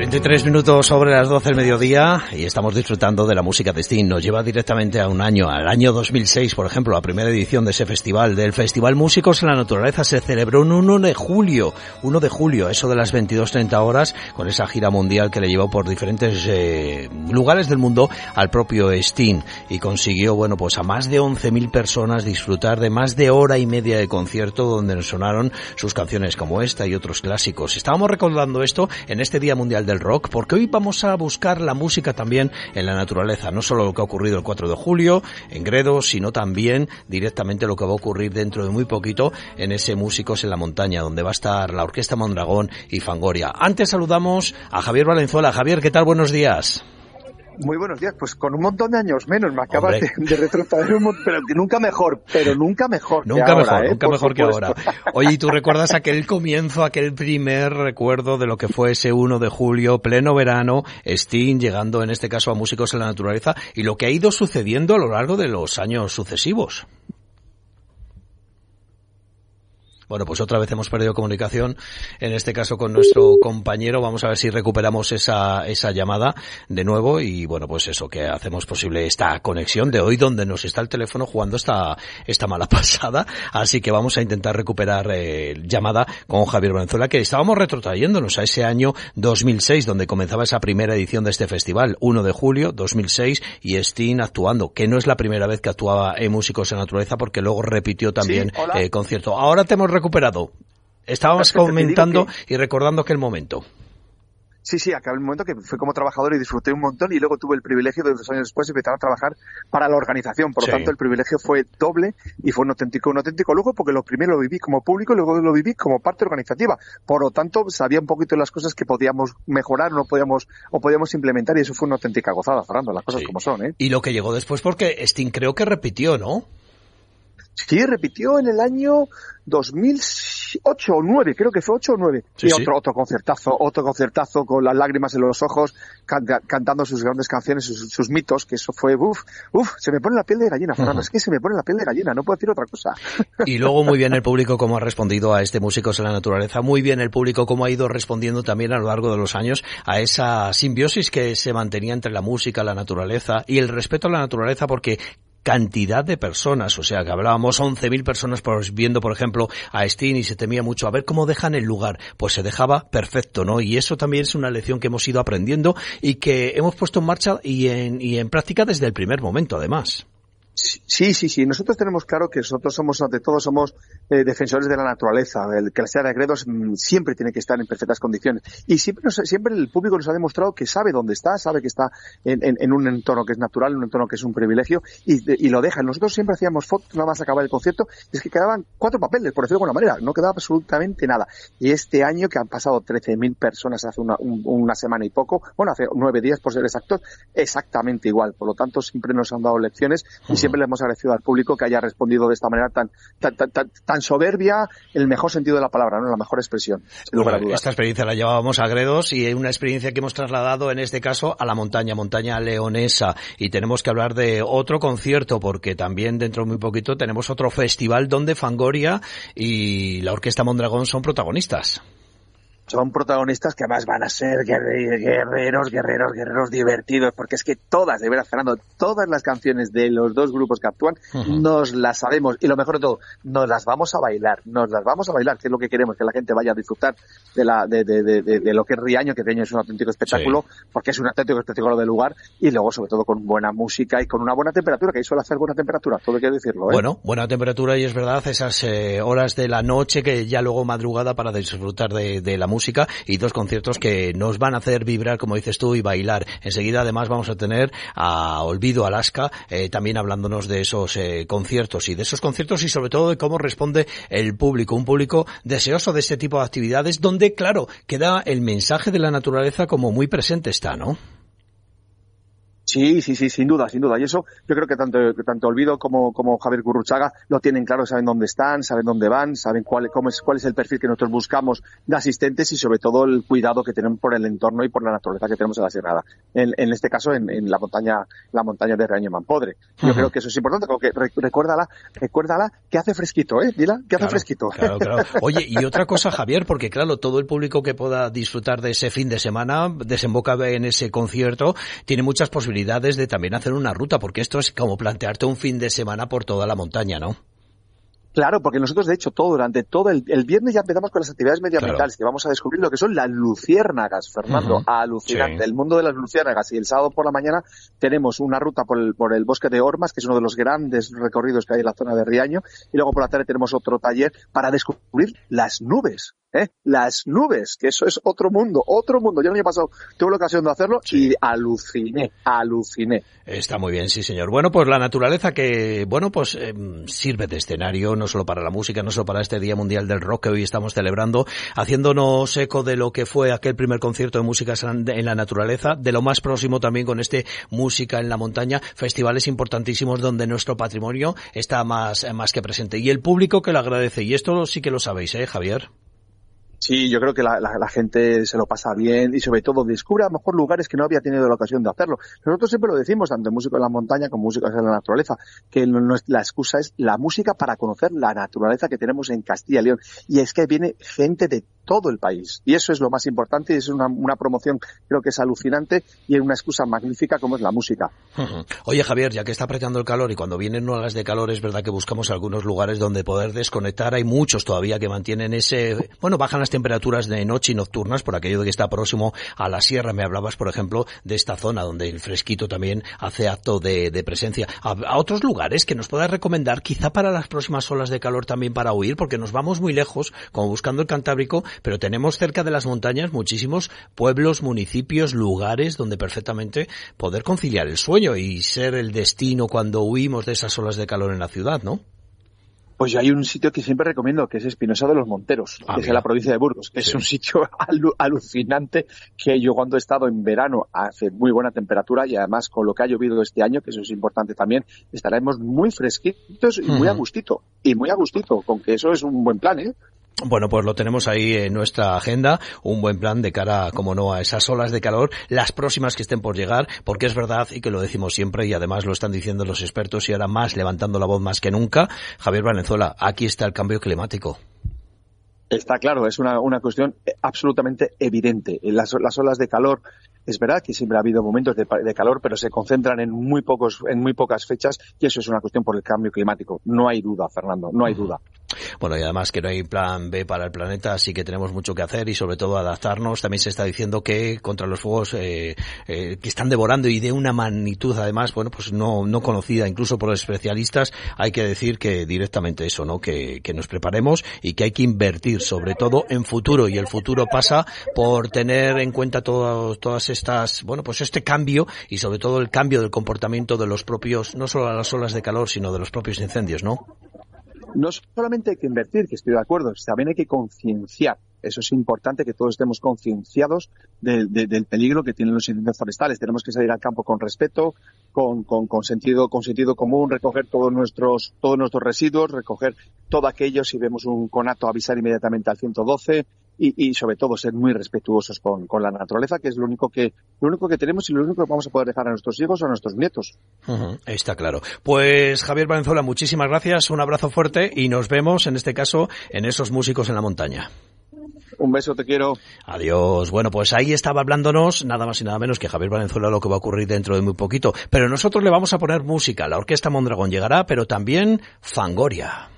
33 minutos sobre las 12 del mediodía y estamos disfrutando de la música de Sting. Nos lleva directamente a un año, al año 2006, por ejemplo, la primera edición de ese festival, del Festival Músicos en la Naturaleza, se celebró en 1 de julio, eso de las 22:30 horas, con esa gira mundial que le llevó por diferentes lugares del mundo al propio Sting y consiguió, bueno, pues a más de 11.000 personas disfrutar de más de hora y media de concierto donde nos sonaron sus canciones como esta y otros clásicos. Estábamos recordando esto en este Día Mundial del Rock, porque hoy vamos a buscar la música también en la naturaleza, no solo lo que ha ocurrido el 4 de julio en Gredos, sino también directamente lo que va a ocurrir dentro de muy poquito en ese Músicos en la Montaña, donde va a estar la Orquesta Mondragón y Fangoria. Antes saludamos a Javier Valenzuela. Javier, ¿qué tal? Buenos días. Muy buenos días, pues con un montón de años menos, me acabas de retrotraer un montón, pero nunca mejor Nunca mejor que ahora. Oye, ¿y tú recuerdas aquel comienzo, aquel primer recuerdo de lo que fue ese 1 de julio, pleno verano, Sting llegando en este caso a Músicos en la Naturaleza y lo que ha ido sucediendo a lo largo de los años sucesivos? Bueno, pues otra vez hemos perdido comunicación, en este caso con nuestro compañero. Vamos a ver si recuperamos esa llamada de nuevo y bueno, pues eso, que hacemos posible esta conexión de hoy donde nos está el teléfono jugando esta mala pasada. Así que vamos a intentar recuperar llamada con Javier Valenzuela, que estábamos retrotrayéndonos a ese año 2006 donde comenzaba esa primera edición de este festival, 1 de julio 2006, y Sting actuando, que no es la primera vez que actuaba en Músicos en la Naturaleza porque luego repitió también concierto. Ahora te hemos recuperado. Estábamos comentando y recordando aquel momento. Sí, acabé el momento que fue como trabajador y disfruté un montón y luego tuve el privilegio de 2 años después de empezar a trabajar para la organización. Por lo tanto, el privilegio fue doble y fue un auténtico lujo porque lo primero lo viví como público y luego lo viví como parte organizativa. Por lo tanto, sabía un poquito de las cosas que podíamos mejorar o podíamos implementar y eso fue una auténtica gozada, Fernando, las cosas como son, ¿eh? Y lo que llegó después porque Sting creo que repitió, ¿no? Sí, repitió en el año 2008 o 9, creo que fue 8 o 9. Sí, y otro concertazo con las lágrimas en los ojos, cantando sus grandes canciones, sus mitos, que eso fue, se me pone la piel de gallina, Fernando, es que se me pone la piel de gallina, no puedo decir otra cosa. Y luego muy bien el público cómo ha respondido a este Músicos en la Naturaleza, muy bien el público cómo ha ido respondiendo también a lo largo de los años a esa simbiosis que se mantenía entre la música, la naturaleza y el respeto a la naturaleza, porque cantidad de personas, o sea que hablábamos 11.000 personas viendo por ejemplo a Sting y se temía mucho a ver cómo dejan el lugar, pues se dejaba perfecto, ¿no? Y eso también es una lección que hemos ido aprendiendo y que hemos puesto en marcha y en práctica desde el primer momento además. Sí. Nosotros tenemos claro que nosotros somos, ante todo, defensores de la naturaleza. Que la Sierra de Gredos siempre tiene que estar en perfectas condiciones. Y siempre el público nos ha demostrado que sabe dónde está, sabe que está en un entorno que es natural, un entorno que es un privilegio, y lo deja. Nosotros siempre hacíamos fotos nada más acabar el concierto, y es que quedaban 4 papeles, por decirlo de alguna manera. No quedaba absolutamente nada. Y este año, que han pasado 13.000 personas hace una semana y poco, hace 9 días por ser exactos, exactamente igual. Por lo tanto, siempre nos han dado lecciones y siempre le hemos agradecido al público que haya respondido de esta manera tan soberbia, en el mejor sentido de la palabra, ¿no? La mejor expresión, sin lugar a dudas. Esta experiencia la llevábamos a Gredos y es una experiencia que hemos trasladado en este caso a la montaña leonesa, y tenemos que hablar de otro concierto porque también dentro de muy poquito tenemos otro festival donde Fangoria y la Orquesta Mondragón son protagonistas. Son protagonistas que además van a ser guerreros divertidos, porque es que todas, de veras, Fernando, todas las canciones de los dos grupos que actúan, nos las sabemos, y lo mejor de todo, nos las vamos a bailar, que es lo que queremos, que la gente vaya a disfrutar de lo que es Riaño, que Riaño es un auténtico espectáculo, porque es un auténtico espectáculo de lugar, y luego sobre todo con buena música y con una buena temperatura, que ahí suele hacer buena temperatura, todo hay que decirlo, ¿eh? Bueno, buena temperatura, y es verdad, esas horas de la noche que ya luego madrugada para disfrutar de la música, y 2 conciertos que nos van a hacer vibrar, como dices tú, y bailar. Enseguida además vamos a tener a Olvido Alaska también hablándonos de esos conciertos y sobre todo de cómo responde el público, un público deseoso de este tipo de actividades donde, claro, queda el mensaje de la naturaleza como muy presente está, ¿no? Sí, sin duda. Y eso yo creo que tanto Olvido como Javier Gurruchaga lo tienen claro, saben dónde están, saben dónde van, saben cuál es el perfil que nosotros buscamos de asistentes y sobre todo el cuidado que tienen por el entorno y por la naturaleza que tenemos en la Sierra. En este caso en la montaña de Riaño Mampodre. Yo creo que eso es importante, porque recuérdala que hace fresquito, dila que hace fresquito. Claro. Oye, y otra cosa, Javier, porque claro, todo el público que pueda disfrutar de ese fin de semana, desemboca en ese concierto, tiene muchas posibilidades de también hacer una ruta, porque esto es como plantearte un fin de semana por toda la montaña, ¿no? Claro, porque nosotros, de hecho, durante todo el viernes ya empezamos con las actividades medioambientales, que vamos a descubrir lo que son las luciérnagas, Fernando, alucinante, sí. El mundo de las luciérnagas. Y el sábado por la mañana tenemos una ruta por el bosque de Ormas, que es uno de los grandes recorridos que hay en la zona de Riaño, y luego por la tarde tenemos otro taller para descubrir las nubes. Las nubes, que eso es otro mundo. Yo el año pasado tuve la ocasión de hacerlo y aluciné. Está muy bien, sí señor. Bueno, pues la naturaleza que, sirve de escenario, no solo para la música, no solo para este Día Mundial del Rock que hoy estamos celebrando, haciéndonos eco de lo que fue aquel primer concierto de música en la naturaleza, de lo más próximo también con este Música en la Montaña, festivales importantísimos donde nuestro patrimonio está más que presente. Y el público que lo agradece, y esto sí que lo sabéis, Javier. Sí, yo creo que la gente se lo pasa bien y sobre todo descubre a lo mejor lugares que no había tenido la ocasión de hacerlo. Nosotros siempre lo decimos, tanto en Música en la Montaña como Música en la Naturaleza, que la excusa es la música para conocer la naturaleza que tenemos en Castilla y León. Y es que viene gente de todo el país. Y eso es lo más importante y es una promoción, creo que es alucinante y es una excusa magnífica como es la música. Oye, Javier, ya que está apretando el calor y cuando vienen olas de calor es verdad que buscamos algunos lugares donde poder desconectar. Hay muchos todavía que mantienen bajan las temperaturas de noche y nocturnas por aquello de que está próximo a la sierra. Me hablabas, por ejemplo, de esta zona donde el fresquito también hace acto de presencia. ¿A otros lugares que nos puedas recomendar quizá para las próximas olas de calor también para huir? Porque nos vamos muy lejos, como buscando el Cantábrico, pero tenemos cerca de las montañas muchísimos pueblos, municipios, lugares donde perfectamente poder conciliar el sueño y ser el destino cuando huimos de esas olas de calor en la ciudad, ¿no? Pues yo hay un sitio que siempre recomiendo, que es Espinosa de los Monteros, que es en la provincia de Burgos, que es un sitio alucinante, que yo cuando he estado en verano hace muy buena temperatura y además con lo que ha llovido este año, que eso es importante también, estaremos muy fresquitos y muy a gustito, con que eso es un buen plan, Bueno, pues lo tenemos ahí en nuestra agenda, un buen plan de cara, como no, a esas olas de calor, las próximas que estén por llegar, porque es verdad y que lo decimos siempre y además lo están diciendo los expertos y ahora más levantando la voz más que nunca, Javier Valenzuela, aquí está el cambio climático. Está claro, es una cuestión absolutamente evidente. Las olas de calor, es verdad que siempre ha habido momentos de calor, pero se concentran en muy pocas fechas y eso es una cuestión por el cambio climático. No hay duda, Fernando, no hay duda. Bueno, y además que no hay plan B para el planeta, así que tenemos mucho que hacer y sobre todo adaptarnos. También se está diciendo que contra los fuegos que están devorando y de una magnitud además, no conocida incluso por los especialistas, hay que decir que directamente eso, ¿no? Que nos preparemos y que hay que invertir sobre todo en futuro, y el futuro pasa por tener en cuenta todas estas, este cambio y sobre todo el cambio del comportamiento de los propios, no solo a las olas de calor, sino de los propios incendios, ¿no? No solamente hay que invertir, que estoy de acuerdo, también hay que concienciar. Eso es importante, que todos estemos concienciados del peligro que tienen los incendios forestales. Tenemos que salir al campo con respeto, con sentido común, recoger todos nuestros residuos, recoger todo aquello. Si vemos un conato, avisar inmediatamente al 112 y sobre todo ser muy respetuosos con la naturaleza, que es lo único que tenemos y lo único que vamos a poder dejar a nuestros hijos o a nuestros nietos. Está claro. Pues Javier Valenzuela, muchísimas gracias, un abrazo fuerte y nos vemos en este caso en esos músicos en la montaña. Un beso, te quiero. Adiós. Bueno, pues ahí estaba hablándonos nada más y nada menos que Javier Valenzuela, lo que va a ocurrir dentro de muy poquito. Pero nosotros le vamos a poner música. La Orquesta Mondragón llegará, pero también Fangoria.